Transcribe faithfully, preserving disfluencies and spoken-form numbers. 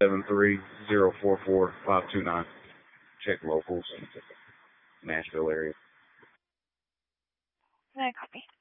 seven three zero four four five two nine. Check locals, Nashville area. No copy.